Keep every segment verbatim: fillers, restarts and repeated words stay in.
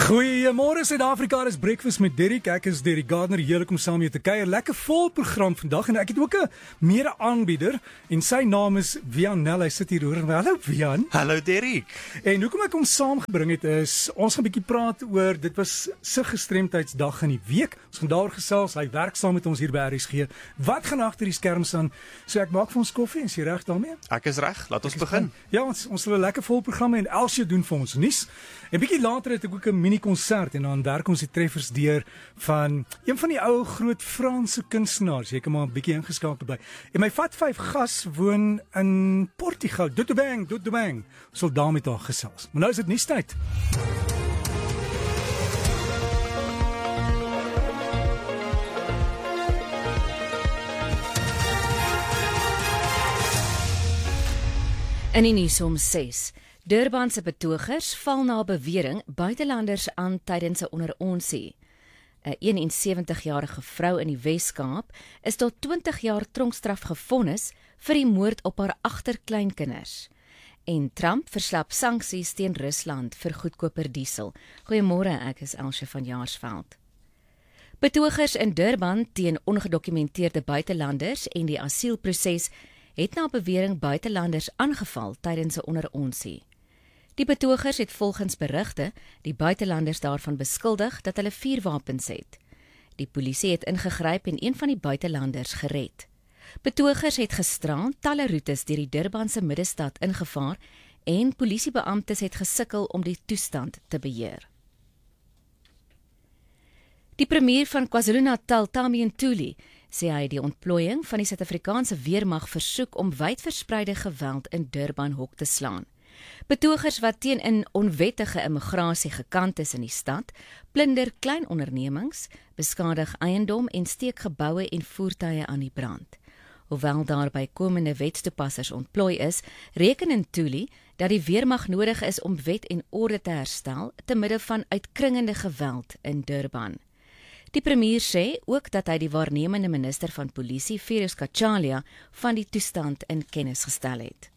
Goeiemôre Suid-Afrika, dis Breakfast met Derrick. Ek is Derrick Gardner, heerlik om saam met jou te kuier. Lekker vol program vandag en ek het ook 'n mede-aanbieder en sy naam is Vianel. Hy sit hier hoor. Hallo Vian. Hallo Derrick. En hoekom ek hom saamgebring het is ons gaan 'n bietjie praat oor dit was sy gestremdheidsdag in die week. Ons gaan daar gesels. Hy werk saam met ons hier by R S G. Wat gaan agter die skerms aan? So ek maak vir ons koffie en sy reg daarmee. Ek is reg. Laat ons begin. Ja, ons ons wil 'n lekker vol programme en Elsie doen vir ons nuus. En bietjie later het ek ook 'n mini-konsert en dan werk ons die treffers deur van een van die ou groot Franse kunstenaars. Jy kan maar 'n bietjie ingeskakel by. En my vat vyf gas woon in Portugal. Dutubang, Dutubang. Ons sal daar met haar gesels. Maar nou is dit nuustyd. In die nuus om ses. Durban se betogers val na bewering buitelanders aan tydens 'n onderonsie. 'n eenensewentigjarige vrou in die Wes-Kaap is tot twintig jaar tronkstraf gefonnis vir die moord op haar agterkleinkinders. En Trump verslap sanksies teen Rusland vir goedkoper diesel. Goeiemôre, ek is Elsje van Jaarsveld. Betogers in Durban teen ongedokumenteerde buitelanders en die asielproses het na bewering buitelanders aangeval tydens 'n onderonsie. Die betogers het volgens berigte die buitelanders daarvan beskuldig dat hulle vuurwapens het. Die polisie het ingegryp en een van die buitelanders gered. Betogers het gisteraan talle roetes deur die Durbanse middestad ingevaar en polisiebeamptes het gesukkel om die toestand te beheer. Die premier van KwaZulu-Natal, Tami Ntuli, sê hy die ontplooiing van die Suid-Afrikaanse weermag versoek om wydverspreide geweld in Durban hok te slaan. Betogers wat teen 'n onwettige immigrasie gekant is in die stad, plunder klein ondernemings, beskadig eiendom en steek geboue en voertuie aan die brand. Hoewel daar bykomende wetstoepassers ontplooi is, reken Ntuli dat die weermag nodig is om wet en orde te herstel te midde van uitkringende geweld in Durban. Die premier sê ook dat hy die waarnemende minister van polisie, Feroz Kachalia, van die toestand in kennis gestel het.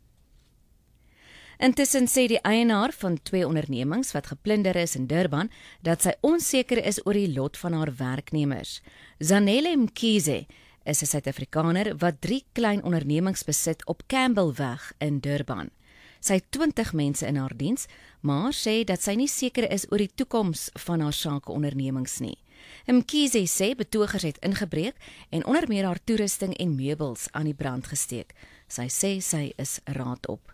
Intussen sê die eienaar van twee ondernemings wat geplunder is in Durban, dat sy onseker is oor die lot van haar werknemers. Zanele Mkhize is 'n Suid-Afrikaner wat drie klein ondernemings besit op Campbellweg in Durban. Sy het twintig mense in haar diens, maar sê dat sy nie seker is oor die toekoms van haar sakeondernemings nie. Mkhize sê betogers het ingebreek en onder meer haar toerusting en meubels aan die brand gesteek. Sy sê sy is raadop.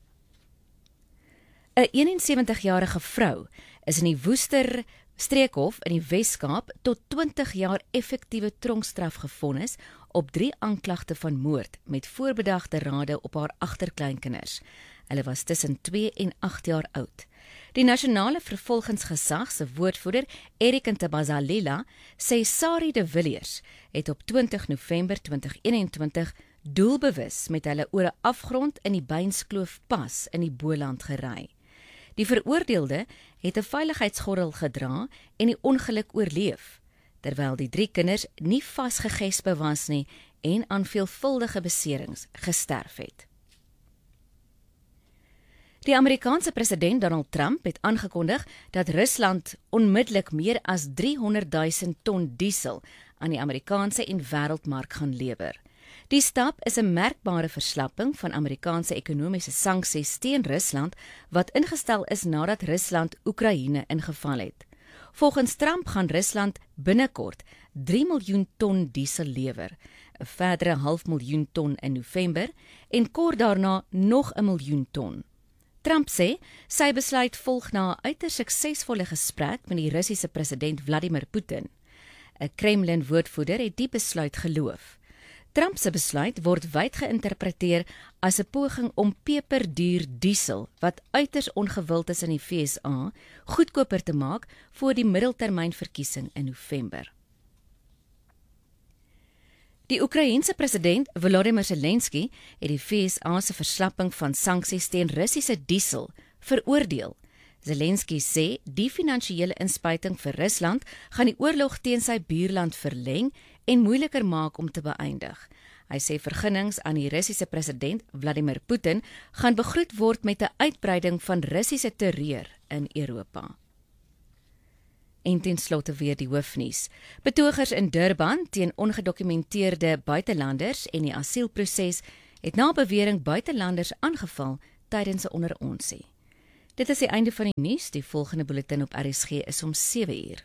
'n eenensewentigjarige vrou is in die Woester Streekhof in die Wes-Kaap tot twintig jaar effektiewe tronkstraf gefonnis op drie aanklagte van moord met voorbedagte rade op haar agterkleinkinders. Hulle was tussen twee en agt jaar oud. Die nasionale vervolgingsgesag se woordvoerder, Eric Ntabazalila, sê Sari de Villiers het op twintig November tweeduisend eenentwintig doelbewus met hulle oor 'n afgrond in die Beinskloof pas in die Boland gery. Die veroordeelde het 'n veiligheidsgordel gedra en die ongeluk oorleef, terwyl die drie kinders nie vasgegespe was nie en aan veelvuldige beserings gesterf het. Die Amerikaanse president Donald Trump het aangekondig dat Rusland onmiddellik meer as driehonderdduisend ton diesel aan die Amerikaanse en wêreldmark gaan lewer. Die stap is 'n merkbare verslapping van Amerikaanse ekonomiese sanksies teen Rusland wat ingestel is nadat Rusland Oekraïne ingeval het. Volgens Trump gaan Rusland binnekort drie miljoen ton diesel lewer, 'n verdere half miljoen ton in November en kort daarna nog 'n miljoen ton. Trump sê sy besluit volg na 'n uiters suksesvolle gesprek met die Russiese president Vladimir Putin. 'n Kremlin-woordvoerder het die besluit geloof. Trump se besluit word wyd geïnterpreteer as 'n poging om peperduur diesel, wat uiters ongewild is in die V S A, goedkoper te maak voor die middeltermynverkiesing in November. Die Oekraïense president Volodymyr Zelensky het die V S A se verslapping van sanksies teen Russiese diesel veroordeel. Zelensky sê die finansiële inspuiting vir Rusland gaan die oorlog teen sy buurland verleng en moeiliker maak om te beëindig. Hy sê vergunnings aan die Russiese president Vladimir Putin gaan begroet word met 'n uitbreiding van Russiese terreur in Europa. En ten slotte weer die hoofnuus. Betogers in Durban teen ongedokumenteerde buitelanders en die asielproses het na bewering buitelanders aangeval tydens 'n onderonsie. Dit is die einde van die nuus. Die volgende bulletin op R S G is om sewe uur.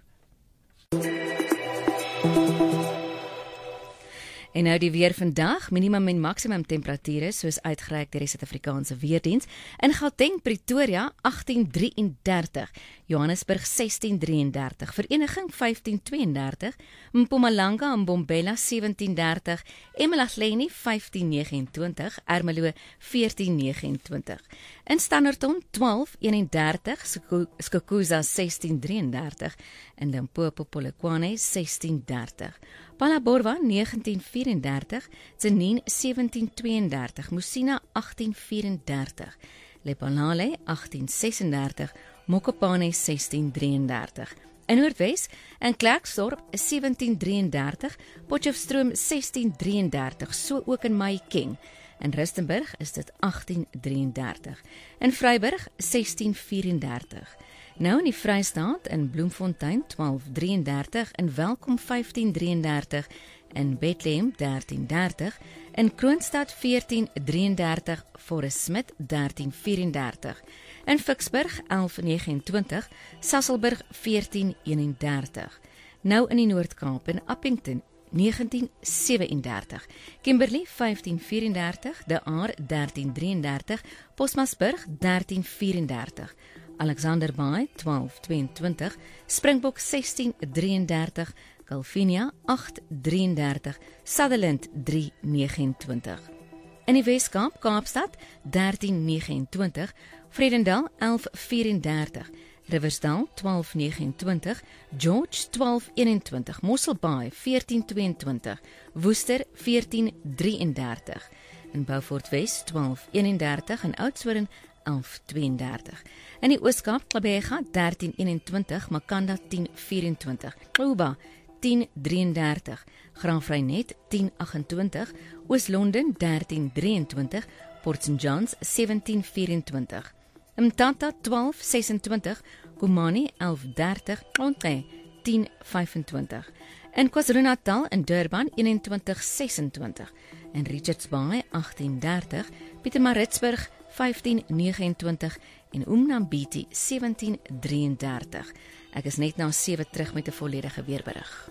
En nou die weer vandag, minimum en maksimum temperature soos uitgereik deur die Suid-Afrikaanse Weerdiens. In Gauteng, Pretoria agtien drie en dertig, Johannesburg sestien drie en dertig, Vereniging vyftien twee en dertig, Mpumalanga en Mbombela sewentien dertig, eMalahleni vyftien nege en twintig, Ermelo veertien nege en twintig. In Standerton twaalf een en dertig, Skukuza sestien drie en dertig en Limpopo Polokwane sestien dertig. Phalaborwa negentien vyf en dertig, Tzaneen sewentien twee en dertig, Musina agtien vyf en dertig, Lephalale agtien ses en dertig, Mokopane sestien drie en dertig. In Noordwes, in Klerksdorp sewentien drie en dertig, Potchefstroom sestien drie en dertig, so ook in Mahikeng. In Rustenburg is dit agtien drie en dertig. In Vryburg sestien vyf en dertig. Nou in die Vrystaat in Bloemfontein twaalf drie en dertig, in Welkom vyftien drie en dertig, in Bethlehem dertien dertig, in Kroonstad veertien drie en dertig, Forest Smith dertien vyf en dertig, in Ficksburg elf nege en twintig, Sasolburg veertien een en dertig. Nou in die Noord-Kaap in Appington negentien sewe en dertig, Kimberley vyftien vyf en dertig, De Aar dertien drie en dertig, Posmasburg dertien vyf en dertig, Alexander Bay twaalf twee en twintig, Springbok sestien drie en dertig, Calvinia agt drie en dertig, Sutherland drie nege en twintig. In die Weskaap, Kaapstad dertien nege en twintig, Vredendal elf vyf en dertig, Riversdal twaalf nege en twintig, George twaalf een en twintig, Mosselbaai veertien twee en twintig, Woester veertien drie en dertig, in Beaufort Wes twaalf een en dertig en Oudtshoorn elf twee en dertig. In die Ooskaap, Klabega dertien een en twintig, Makanda tien vyf en twintig, Kluba tien drie en dertig, Graafrenet tien agt en twintig, Oos-London dertien drie en twintig, Port Saint Johns sewentien vyf en twintig, Mtata twaalf ses en twintig, Kumani elf dertig, Onte tien vyf en twintig. In KwaZulu-Natal in Durban eenentwintig ses en twintig, in Richards Bay agtien dertig, Pietermaritzburg vyftien nege en twintig en Umnambiti sewentien drie en dertig. Ek is net na sewe terug met 'n volledige weerberig.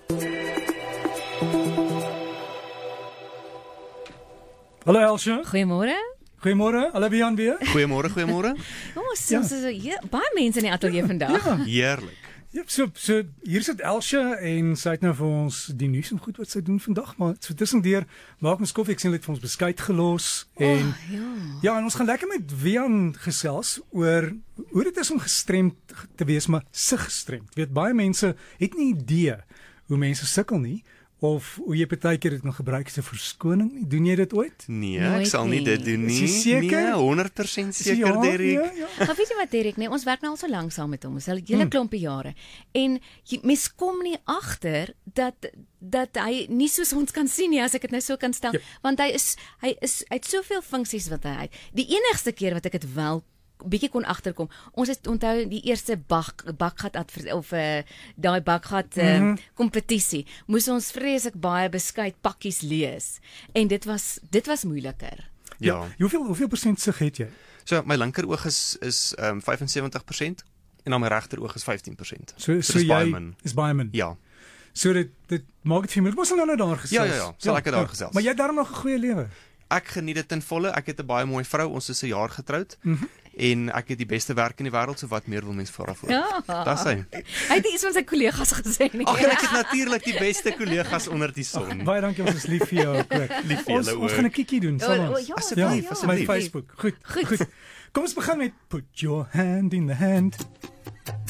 Hallo Elsje. Goeiemôre. Goeiemôre. Hallo Bian weer. Goeiemôre, goeiemôre. Ons ja. is hier baie mense in die ateljee vandag. Ja. Heerlik. Ja, so so hier sit Elsje en sy het nou vir ons die nuus en goed wat sy doen vandag, maar so tussendeur maak ons koffie, ek sien hulle het vir ons beskuit gelos en oh, ja. ja, en ons gaan lekker met Wian gesels oor hoe dit is om gestremd te wees, maar sig gestremd. Weet baie mense het nie idee hoe mense sukkel nie of hoe jy partykeer dit nog gebruik as 'n verskoning nie. Doen jy dit ooit? Nee, Nooit ek sal nie dit doen Is nie. jy seker? Nee, honderd persent seker, Ja, Derek. ja, ja. Maar weet jy wat Derek, nee, ons werk nou al so lank saam met hom, ons al hele Hmm. klompie jare. En jy, mens kom nie agter dat dat hy nie soos ons kan sien nie, as ek dit nou so kan stel, Yep. want hy is hy is hy het soveel funksies wat hy het. Die enigste keer wat ek dit wel bietjie kon agterkom. Ons het onthou die eerste bak bakgat adver, of uh, daai bakgat uh, Mhm. kompetisie. Moes ons vreeslik baie beskuit pakkies lees. En dit was dit was moeiliker. Ja. Hoeveel hoeveel persent sig het jy? So my linker oog is is um, vyf en sewentig persent en dan my regter oog is vyftien persent. So So so dis baie jy min. is baie min. Ja. So dit dit maak dit vir my. Ons sal nou net daar gesels. Ja, ja, ja. Sal ek dit daar gesels. Maar jy het daarom nog 'n goeie lewe. Ek geniet dit ten volle. Ek het 'n baie mooi vrou. Ons is 'n jaar getroud. Mhm. En ek het die beste werk in die wêreld, so wat meer wil mens vir haar voor. Ja. Dis hy. Hy het nie iets van sy kollegas gesê nie. Ag, en ek het natuurlik die beste kollegas onder die son. Baie dankie, ons is lief vir jou ook. Lief vir Ons julle ons ook. gaan 'n kikkie doen, sal O, o, ons. ja, Asseblief, ja, Op my asseblief. Facebook. Goed. Goed. Goed. Kom ons begin met Put Your Hand in the Hand.